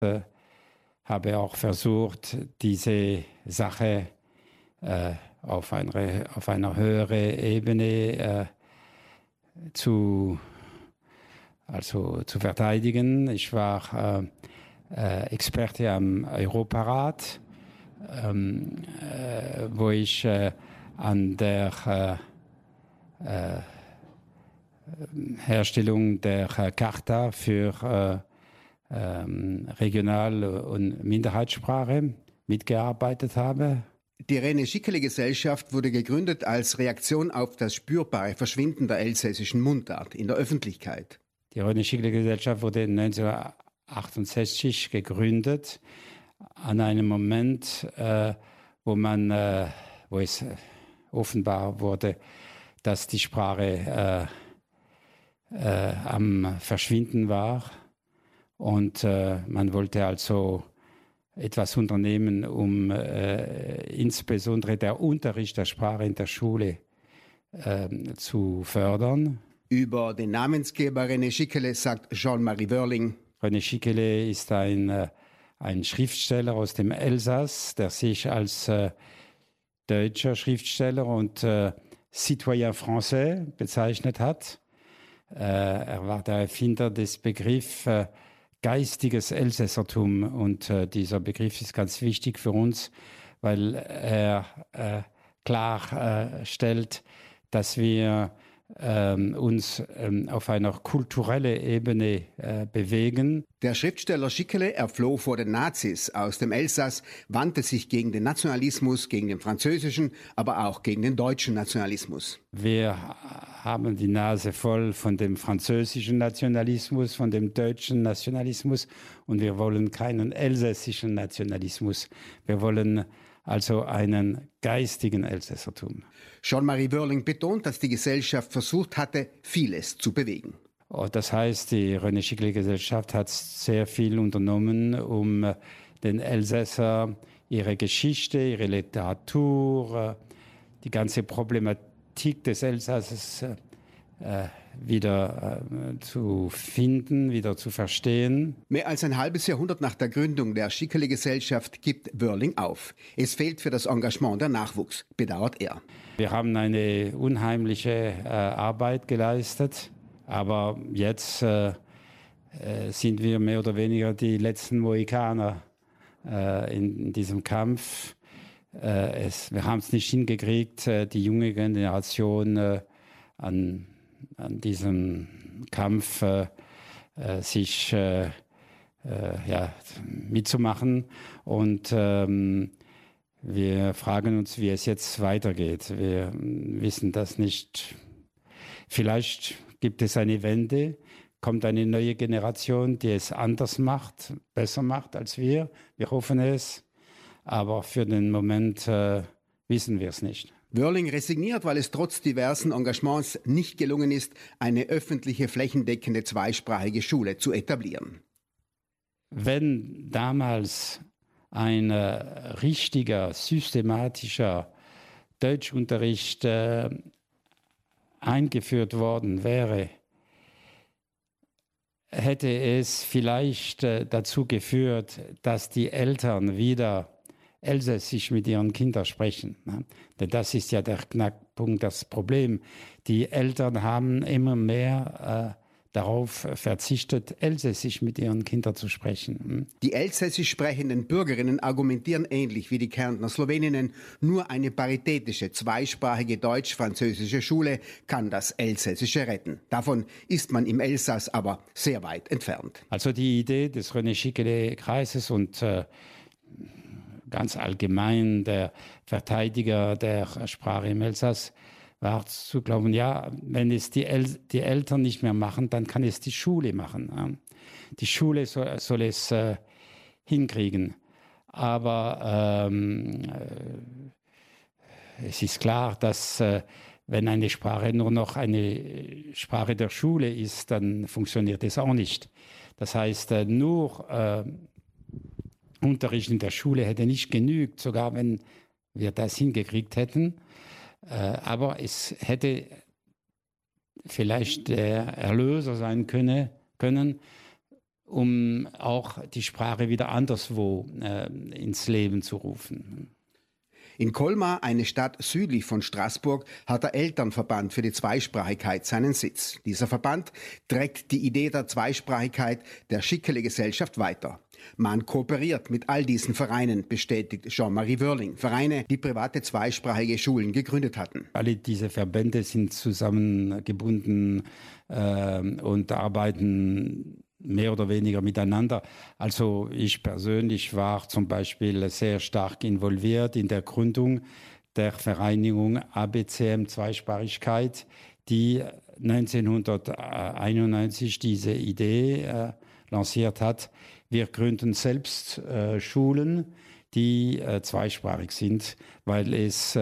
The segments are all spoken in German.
habe auch versucht, diese Sache auf einer höheren Ebene zu verteidigen. Ich war Experte am Europarat, wo ich an der Herstellung der Charta für Regional- und Minderheitssprache mitgearbeitet habe. Die René-Schickele-Gesellschaft wurde gegründet als Reaktion auf das spürbare Verschwinden der elsässischen Mundart in der Öffentlichkeit. Die René-Schickele-Gesellschaft wurde 1968 gegründet, an einem Moment, wo es offenbar wurde, dass die Sprache am Verschwinden war. Und man wollte also etwas unternehmen, um insbesondere der Unterricht der Sprache in der Schule zu fördern. Über den Namensgeber René Schickele sagt Jean-Marie Wörling: René Schickele ist ein Schriftsteller aus dem Elsass, der sich als deutscher Schriftsteller und Citoyen français bezeichnet hat. Er war der Erfinder des Begriffs geistiges Elsässertum, und dieser Begriff ist ganz wichtig für uns, weil er klarstellt, dass wir uns auf einer kulturellen Ebene bewegen. Der Schriftsteller Schickele erfloh vor den Nazis aus dem Elsass, wandte sich gegen den Nationalismus, gegen den französischen, aber auch gegen den deutschen Nationalismus. Wir haben die Nase voll von dem französischen Nationalismus, von dem deutschen Nationalismus, und wir wollen keinen elsässischen Nationalismus. Wir wollen also einen geistigen Elsässertum. Jean-Marie Wörling betont, dass die Gesellschaft versucht hatte, vieles zu bewegen. Das heißt, die René-Schickele-Gesellschaft hat sehr viel unternommen, um den Elsässer, ihre Geschichte, ihre Literatur, die ganze Problematik des Elsasses wieder zu finden, wieder zu verstehen. Mehr als ein halbes Jahrhundert nach der Gründung der Schickele-Gesellschaft gibt Wörling auf. Es fehlt für das Engagement der Nachwuchs, bedauert er. Wir haben eine unheimliche Arbeit geleistet, aber jetzt sind wir mehr oder weniger die letzten Mohikaner in diesem Kampf. Wir haben es nicht hingekriegt, die junge Generation an diesem Kampf sich mitzumachen. Und wir fragen uns, wie es jetzt weitergeht. Wir wissen das nicht. Vielleicht gibt es eine Wende, kommt eine neue Generation, die es anders macht, besser macht als wir. Wir hoffen es, aber für den Moment wissen wir es nicht. Wörling resigniert, weil es trotz diversen Engagements nicht gelungen ist, eine öffentliche, flächendeckende zweisprachige Schule zu etablieren. Wenn damals ein richtiger, systematischer Deutschunterricht eingeführt worden wäre, hätte es vielleicht dazu geführt, dass die Eltern wieder Elsässisch mit ihren Kindern sprechen. Ne? Denn das ist ja der Knackpunkt, das Problem. Die Eltern haben immer mehr darauf verzichtet, Elsässisch mit ihren Kindern zu sprechen. Die elsässisch sprechenden Bürgerinnen argumentieren ähnlich wie die Kärntner Sloweninnen. Nur eine paritätische, zweisprachige deutsch-französische Schule kann das Elsässische retten. Davon ist man im Elsass aber sehr weit entfernt. Also die Idee des René-Schickele-Kreises und ganz allgemein der Verteidiger der Sprache im Elsass war zu glauben, ja, wenn es die Eltern nicht mehr machen, dann kann es die Schule machen. Ja. Die Schule soll es hinkriegen. Aber es ist klar, dass wenn eine Sprache nur noch eine Sprache der Schule ist, dann funktioniert es auch nicht. Das heißt, nur Unterricht in der Schule hätte nicht genügt, sogar wenn wir das hingekriegt hätten. Aber es hätte vielleicht der Erlöser sein können, um auch die Sprache wieder anderswo ins Leben zu rufen. In Colmar, eine Stadt südlich von Straßburg, hat der Elternverband für die Zweisprachigkeit seinen Sitz. Dieser Verband trägt die Idee der Zweisprachigkeit der Schickele-Gesellschaft weiter. Man kooperiert mit all diesen Vereinen, bestätigt Jean-Marie Wörling. Vereine, die private zweisprachige Schulen gegründet hatten. Alle diese Verbände sind zusammengebunden und arbeiten mehr oder weniger miteinander. Also ich persönlich war zum Beispiel sehr stark involviert in der Gründung der Vereinigung ABCM Zweisprachigkeit, die 1991 diese Idee lanciert hat. Wir gründen selbst Schulen, die zweisprachig sind, weil es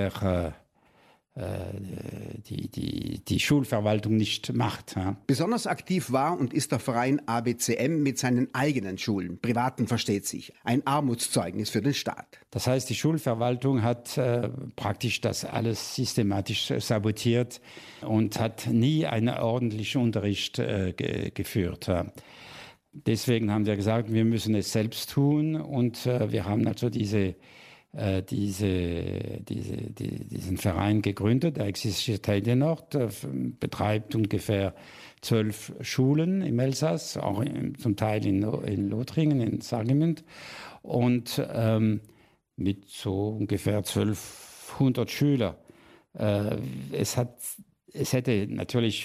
die Schulverwaltung nicht macht. Ja. Besonders aktiv war und ist der Verein ABCM mit seinen eigenen Schulen, privaten versteht sich, ein Armutszeugnis für den Staat. Das heißt, die Schulverwaltung hat praktisch das alles systematisch sabotiert und hat nie einen ordentlichen Unterricht geführt. Ja. Deswegen haben wir gesagt, wir müssen es selbst tun und wir haben also diesen Verein gegründet. Der existiert heute noch, betreibt ungefähr 12 Schulen im Elsass, auch zum Teil in Lothringen, in Saargemünd und mit so ungefähr 1200 Schülern. Es hätte natürlich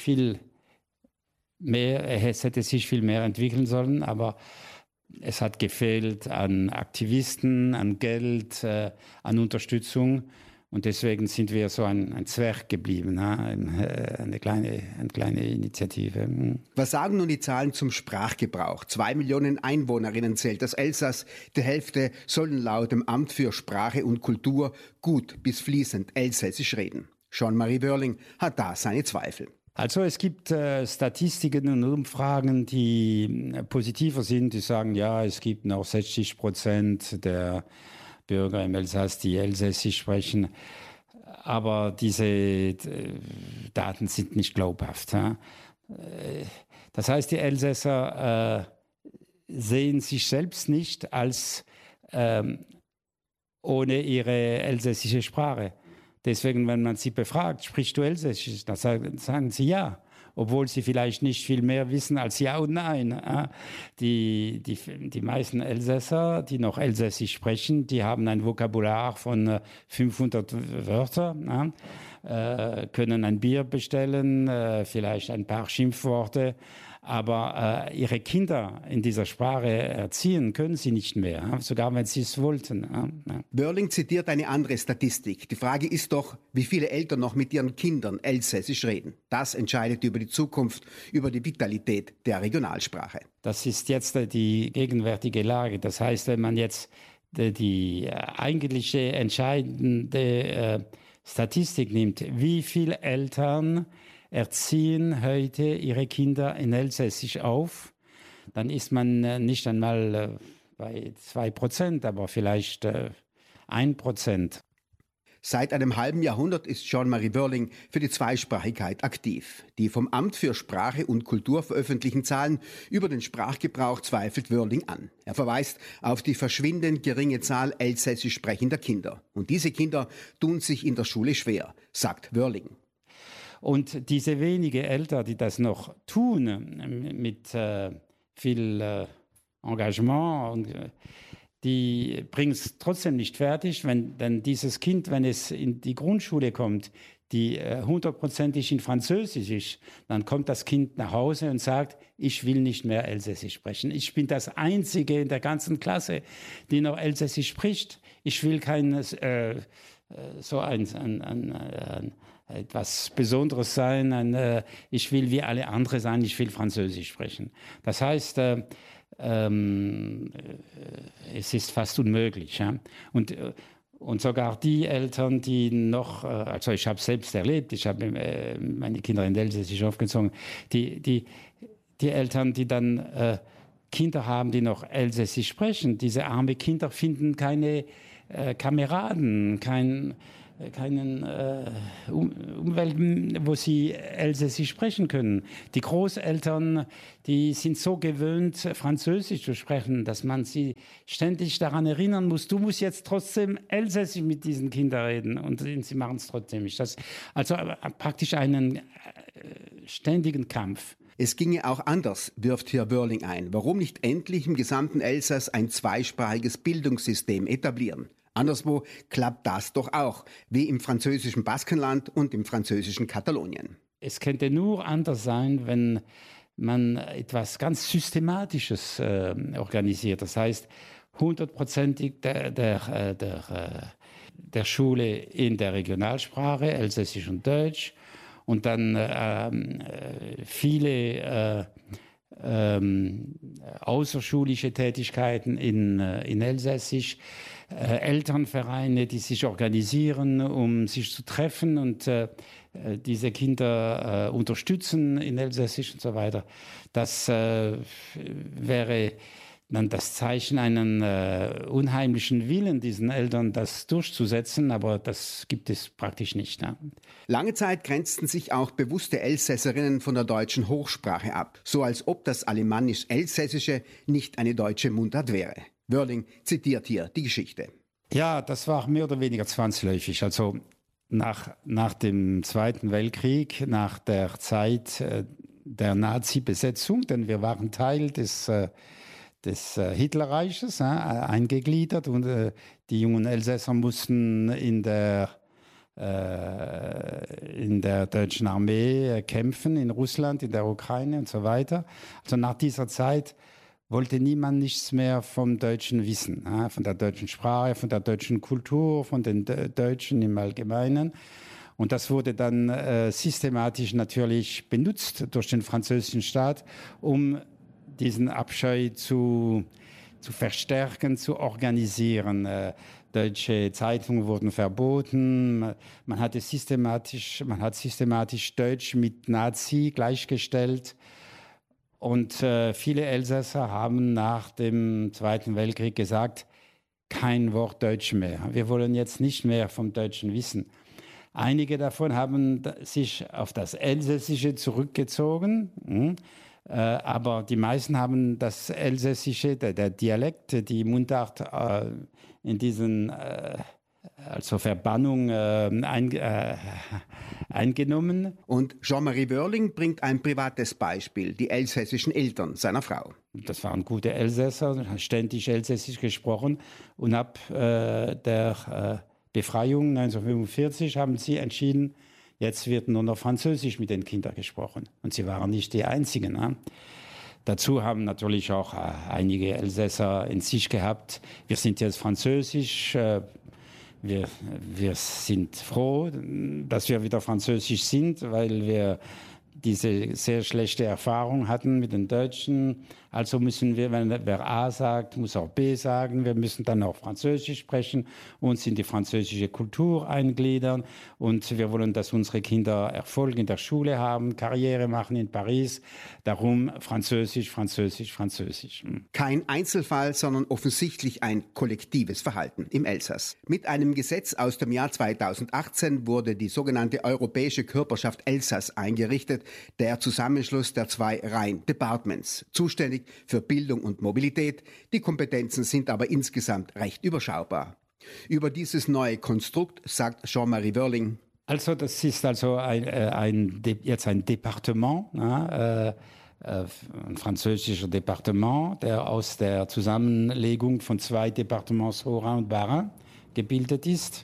es hätte sich viel mehr entwickeln sollen, aber es hat gefehlt an Aktivisten, an Geld, an Unterstützung. Und deswegen sind wir so ein Zwerg geblieben, eine kleine Initiative. Was sagen nun die Zahlen zum Sprachgebrauch? 2 Millionen Einwohnerinnen zählt das Elsass. Die Hälfte sollen laut dem Amt für Sprache und Kultur gut bis fließend Elsässisch reden. Jean-Marie Wörling hat da seine Zweifel. Also es gibt Statistiken und Umfragen, die positiver sind. Die sagen, ja, es gibt noch 60% der Bürger im Elsass, die Elsässisch sprechen. Aber diese Daten sind nicht glaubhaft. Ja? Das heißt, die Elsässer sehen sich selbst nicht als ohne ihre elsässische Sprache. Deswegen, wenn man sie befragt, sprichst du Elsässisch? Dann sagen sie ja, obwohl sie vielleicht nicht viel mehr wissen als ja und nein. Die meisten Elsässer, die noch Elsässisch sprechen, die haben ein Vokabular von 500 Wörtern, können ein Bier bestellen, vielleicht ein paar Schimpfworte. Aber ihre Kinder in dieser Sprache erziehen können sie nicht mehr, sogar wenn sie es wollten. Wörling zitiert eine andere Statistik. Die Frage ist doch, wie viele Eltern noch mit ihren Kindern Elsässisch reden. Das entscheidet über die Zukunft, über die Vitalität der Regionalsprache. Das ist jetzt die gegenwärtige Lage. Das heißt, wenn man jetzt die eigentliche entscheidende Statistik nimmt, wie viele Eltern erziehen heute ihre Kinder in Elsässisch auf, dann ist man nicht einmal bei 2%, aber vielleicht 1%. Seit einem halben Jahrhundert ist Jean-Marie Wörling für die Zweisprachigkeit aktiv. Die vom Amt für Sprache und Kultur veröffentlichten Zahlen über den Sprachgebrauch zweifelt Wörling an. Er verweist auf die verschwindend geringe Zahl elsässisch sprechender Kinder. Und diese Kinder tun sich in der Schule schwer, sagt Wörling. Und diese wenigen Eltern, die das noch tun, mit viel Engagement, die bringen es trotzdem nicht fertig, denn dieses Kind, wenn es in die Grundschule kommt, die 100%ig in Französisch ist, dann kommt das Kind nach Hause und sagt, ich will nicht mehr Elsässisch sprechen. Ich bin das Einzige in der ganzen Klasse, die noch Elsässisch spricht. Ich will kein etwas Besonderes sein. Ich will wie alle anderen sein, ich will Französisch sprechen. Das heißt, es ist fast unmöglich. Ja? Und sogar die Eltern, die noch, also ich habe es selbst erlebt, ich habe meine Kinder in Elsässisch aufgezogen, die Eltern, die dann Kinder haben, die noch Elsässisch sprechen, diese armen Kinder finden keine Kameraden, Umwelten, wo sie Elsässisch sprechen können. Die Großeltern, die sind so gewöhnt, Französisch zu sprechen, dass man sie ständig daran erinnern muss, du musst jetzt trotzdem Elsässisch mit diesen Kindern reden. Und sie machen es trotzdem nicht. Das also praktisch einen ständigen Kampf. Es ginge auch anders, wirft hier Wörling ein. Warum nicht endlich im gesamten Elsass ein zweisprachiges Bildungssystem etablieren? Anderswo klappt das doch auch, wie im französischen Baskenland und im französischen Katalonien. Es könnte nur anders sein, wenn man etwas ganz Systematisches organisiert. Das heißt, 100%ig der Schule in der Regionalsprache, Elsässisch und Deutsch, und dann viele außerschulische Tätigkeiten in Elsässisch, Elternvereine, die sich organisieren, um sich zu treffen und diese Kinder unterstützen in Elsässisch und so weiter. Das wäre dann das Zeichen einen unheimlichen Willen, diesen Eltern das durchzusetzen, aber das gibt es praktisch nicht. Ne? Lange Zeit grenzten sich auch bewusste Elsässerinnen von der deutschen Hochsprache ab, so als ob das Alemannisch-Elsässische nicht eine deutsche Mundart wäre. Wörling zitiert hier die Geschichte. Ja, das war mehr oder weniger zwangsläufig. Also nach dem Zweiten Weltkrieg, nach der Zeit der Nazi-Besetzung, denn wir waren Teil des Hitlerreiches eingegliedert und die jungen Elsässer mussten in der deutschen Armee kämpfen, in Russland, in der Ukraine und so weiter. Also nach dieser Zeit wollte niemand nichts mehr vom Deutschen wissen, von der deutschen Sprache, von der deutschen Kultur, von den Deutschen im Allgemeinen. Und das wurde dann systematisch natürlich benutzt durch den französischen Staat, um diesen Abscheu zu verstärken, zu organisieren. Deutsche Zeitungen wurden verboten. Man hat systematisch Deutsch mit Nazi gleichgestellt. Und viele Elsässer haben nach dem Zweiten Weltkrieg gesagt, kein Wort Deutsch mehr. Wir wollen jetzt nicht mehr vom Deutschen wissen. Einige davon haben sich auf das Elsässische zurückgezogen. Aber die meisten haben das Elsässische, der Dialekt, die Mundart in diesen also Verbannung eingenommen. Und Jean-Marie Wörling bringt ein privates Beispiel, die elsässischen Eltern seiner Frau. Das waren gute Elsässer, ständig Elsässisch gesprochen. Und ab der Befreiung 1945 haben sie entschieden, jetzt wird nur noch Französisch mit den Kindern gesprochen. Und sie waren nicht die Einzigen. Ne? Dazu haben natürlich auch einige Elsässer in sich gehabt. Wir sind jetzt Französisch. Wir sind froh, dass wir wieder Französisch sind, weil wir diese sehr schlechte Erfahrung hatten mit den Deutschen. Also müssen wir, wenn wer A sagt, muss auch B sagen. Wir müssen dann auch Französisch sprechen, uns in die französische Kultur eingliedern. Und wir wollen, dass unsere Kinder Erfolg in der Schule haben, Karriere machen in Paris. Darum Französisch, Französisch, Französisch. Kein Einzelfall, sondern offensichtlich ein kollektives Verhalten im Elsass. Mit einem Gesetz aus dem Jahr 2018 wurde die sogenannte Europäische Körperschaft Elsass eingerichtet, der Zusammenschluss der zwei Rhein-Departements, zuständig für Bildung und Mobilität. Die Kompetenzen sind aber insgesamt recht überschaubar. Über dieses neue Konstrukt sagt Jean-Marie Wörling: Also das ist also jetzt ein Departement, ein französischer Departement, der aus der Zusammenlegung von zwei Departements Haut-Rhin und Bas-Rhin gebildet ist.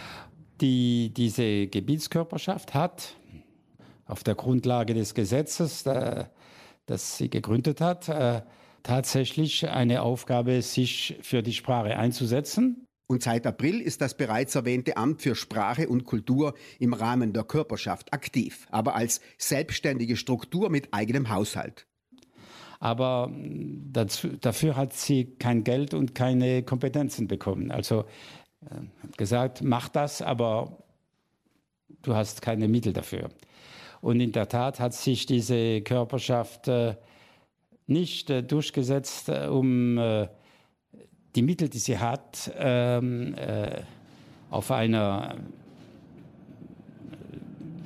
Diese Gebietskörperschaft hat auf der Grundlage des Gesetzes, das sie gegründet hat, tatsächlich eine Aufgabe, sich für die Sprache einzusetzen. Und seit April ist das bereits erwähnte Amt für Sprache und Kultur im Rahmen der Körperschaft aktiv, aber als selbstständige Struktur mit eigenem Haushalt. Aber dafür hat sie kein Geld und keine Kompetenzen bekommen. Also hat gesagt, mach das, aber du hast keine Mittel dafür. Und in der Tat hat sich diese Körperschaft nicht durchgesetzt, um die Mittel, die sie hat, auf einer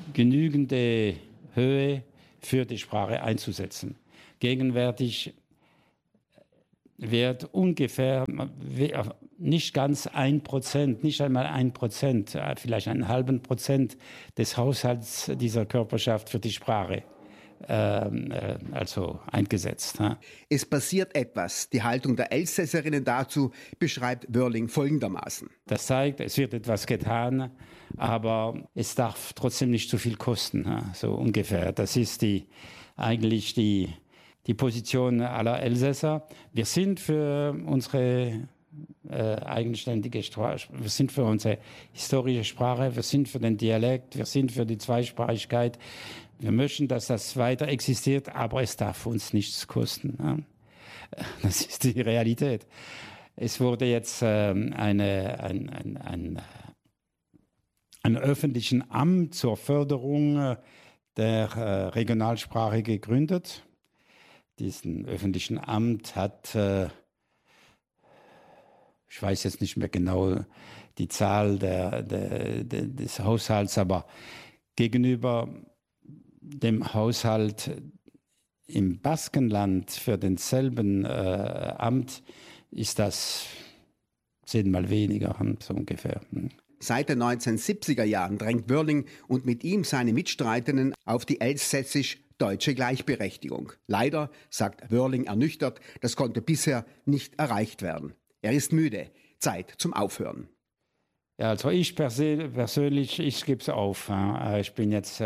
genügende Höhe für die Sprache einzusetzen. Gegenwärtig wird ungefähr nicht ganz 1%, nicht einmal 1%, vielleicht einen halben Prozent des Haushalts dieser Körperschaft für die Sprache also eingesetzt. Es passiert etwas. Die Haltung der Elsässerinnen dazu beschreibt Wörling folgendermaßen. Das zeigt, es wird etwas getan, aber es darf trotzdem nicht zu viel kosten, so ungefähr. Das ist eigentlich die Position aller Elsässer. Wir sind für unsere eigenständige Sprache, wir sind für unsere historische Sprache, wir sind für den Dialekt, wir sind für die Zweisprachigkeit. Wir möchten, dass das weiter existiert, aber es darf uns nichts kosten. Das ist die Realität. Es wurde jetzt ein öffentlichen Amt zur Förderung der Regionalsprache gegründet. Diesen öffentlichen Amt hat, ich weiß jetzt nicht mehr genau die Zahl des Haushalts, aber gegenüber dem Haushalt im Baskenland für denselben Amt ist das 10-mal weniger, so ungefähr. Seit den 1970er Jahren drängt Wörling und mit ihm seine Mitstreitenden auf die elsässisch-deutsche Gleichberechtigung. Leider, sagt Wörling ernüchtert, das konnte bisher nicht erreicht werden. Er ist müde. Zeit zum Aufhören. Ja, also ich persönlich, ich gebe es auf. Ich bin jetzt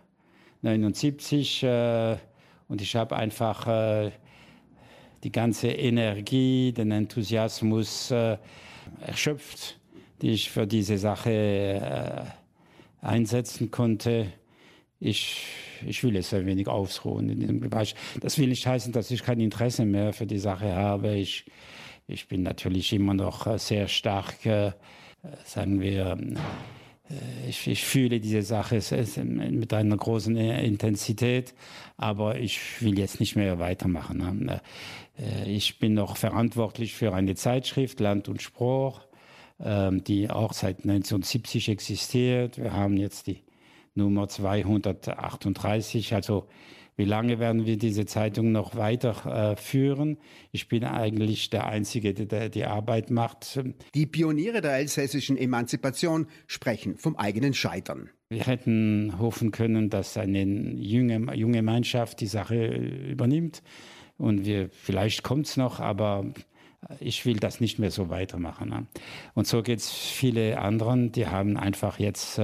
79 und ich habe einfach die ganze Energie, den Enthusiasmus erschöpft, die ich für diese Sache einsetzen konnte. Ich will jetzt ein wenig ausruhen in diesem Bereich. Das will nicht heißen, dass ich kein Interesse mehr für die Sache habe. Ich bin natürlich immer noch sehr stark, sagen wir, ich fühle diese Sache mit einer großen Intensität, aber ich will jetzt nicht mehr weitermachen. Ich bin noch verantwortlich für eine Zeitschrift, Land und Spruch, die auch seit 1970 existiert. Wir haben jetzt die Nummer 238, also wie lange werden wir diese Zeitung noch weiterführen? Ich bin eigentlich der Einzige, der die Arbeit macht. Die Pioniere der elsässischen Emanzipation sprechen vom eigenen Scheitern. Wir hätten hoffen können, dass eine junge Mannschaft die Sache übernimmt. Und vielleicht kommt es noch, aber ich will das nicht mehr so weitermachen. Und so geht es viele anderen, die haben einfach jetzt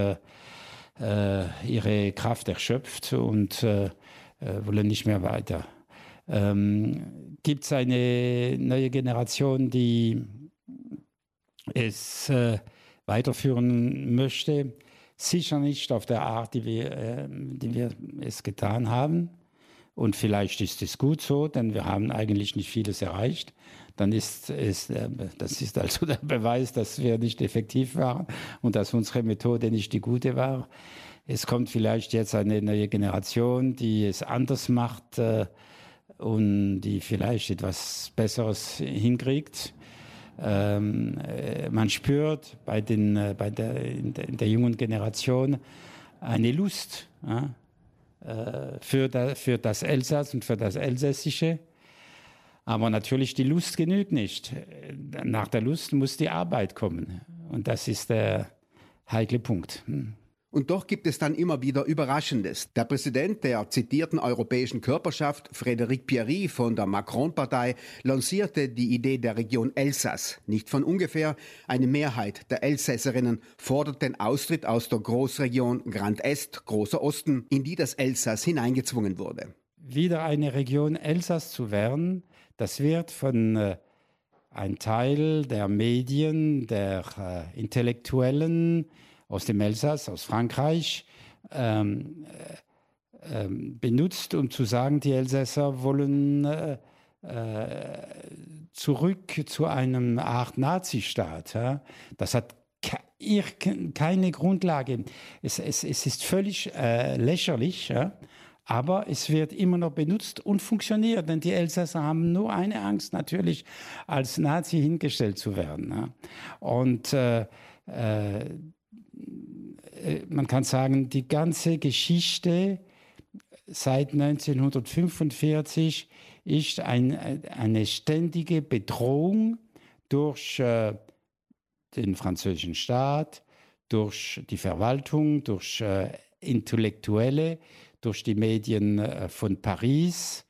ihre Kraft erschöpft und wollen nicht mehr weiter. Gibt es eine neue Generation, die es weiterführen möchte? Sicher nicht auf der Art, die wir es getan haben. Und vielleicht ist es gut so, denn wir haben eigentlich nicht vieles erreicht. Dann das ist also der Beweis, dass wir nicht effektiv waren und dass unsere Methode nicht die gute war. Es kommt vielleicht jetzt eine neue Generation, die es anders macht und die vielleicht etwas Besseres hinkriegt. Man spürt in der jungen Generation eine Lust für das Elsass und für das Elsässische. Aber natürlich, die Lust genügt nicht. Nach der Lust muss die Arbeit kommen. Und das ist der heikle Punkt. Und doch gibt es dann immer wieder Überraschendes. Der Präsident der zitierten europäischen Körperschaft, Frédéric Pierry von der Macron-Partei, lancierte die Idee der Region Elsass. Nicht von ungefähr, eine Mehrheit der Elsässerinnen fordert den Austritt aus der Großregion Grand Est, Großer Osten, in die das Elsass hineingezwungen wurde. Wieder eine Region Elsass zu werden, das wird von ein Teil der Medien, der Intellektuellen aus dem Elsass, aus Frankreich, benutzt, um zu sagen, die Elsässer wollen zurück zu einem Art Nazistaat. Ja? Das hat keine Grundlage. Es ist völlig lächerlich, ja? Aber es wird immer noch benutzt und funktioniert, denn die Elsässer haben nur eine Angst, natürlich als Nazi hingestellt zu werden. Ja? Und man kann sagen, die ganze Geschichte seit 1945 ist eine ständige Bedrohung durch den französischen Staat, durch die Verwaltung, durch Intellektuelle, durch die Medien von Paris,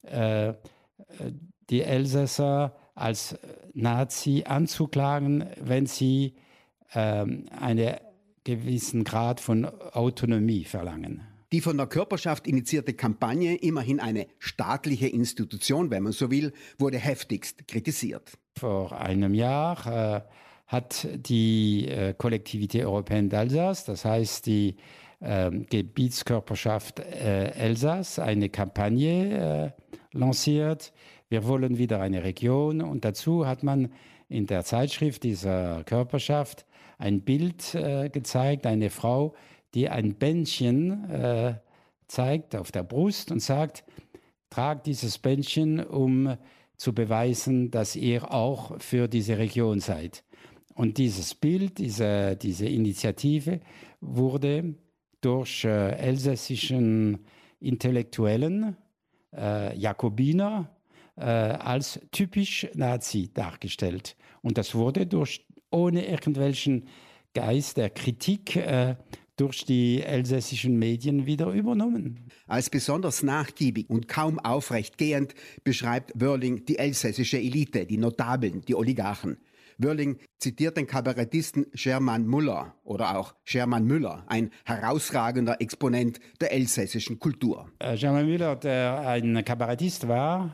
die Elsässer als Nazi anzuklagen, wenn sie einen gewissen Grad von Autonomie verlangen. Die von der Körperschaft initiierte Kampagne, immerhin eine staatliche Institution, wenn man so will, wurde heftigst kritisiert. Vor einem Jahr hat die Collectivité Européenne d'Alsace, das heißt die Gebietskörperschaft Elsass, eine Kampagne lanciert. Wir wollen wieder eine Region, und dazu hat man in der Zeitschrift dieser Körperschaft ein Bild gezeigt, eine Frau, die ein Bändchen zeigt auf der Brust und sagt, tragt dieses Bändchen, um zu beweisen, dass ihr auch für diese Region seid. Und dieses Bild, diese Initiative wurde durch elsässischen Intellektuellen, Jakobiner, als typisch Nazi dargestellt. Und das wurde ohne irgendwelchen Geist der Kritik durch die elsässischen Medien wieder übernommen. Als besonders nachgiebig und kaum aufrechtgehend beschreibt Wörling die elsässische Elite, die Notabeln, die Oligarchen. Wörling zitiert den Kabarettisten Scherman Müller oder auch Scherman Müller, ein herausragender Exponent der elsässischen Kultur. Scherman Müller, der ein Kabarettist war,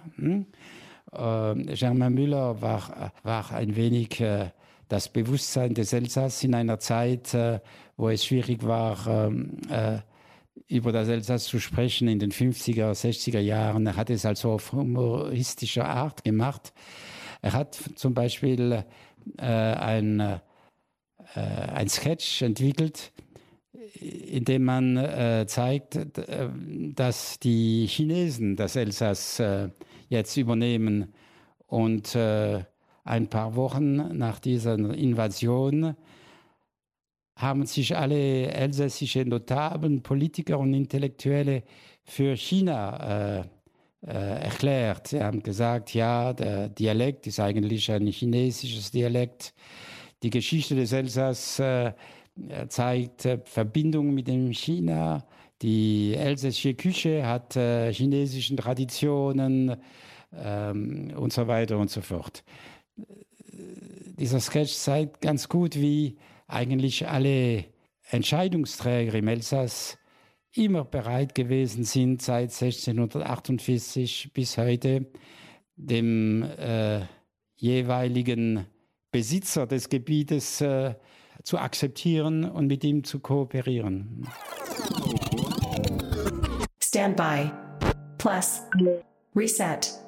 Scherman Müller war ein wenig das Bewusstsein des Elsass in einer Zeit, wo es schwierig war, über das Elsass zu sprechen, in den 50er, 60er Jahren. Er hat es also auf humoristischer Art gemacht. Er hat zum Beispiel ein Sketch entwickelt, in dem man zeigt, dass die Chinesen das Elsass jetzt übernehmen. Und ein paar Wochen nach dieser Invasion haben sich alle elsässische Notabeln, Politiker und Intellektuelle für China erklärt. Sie haben gesagt, ja, der Dialekt ist eigentlich ein chinesisches Dialekt. Die Geschichte des Elsass zeigt Verbindung mit dem China. Die elsässische Küche hat chinesischen Traditionen und so weiter und so fort. Dieser Sketch zeigt ganz gut, wie eigentlich alle Entscheidungsträger im Elsass immer bereit gewesen sind, seit 1648 bis heute, dem jeweiligen Besitzer des Gebietes zu akzeptieren und mit ihm zu kooperieren. Standby. Plus. Reset.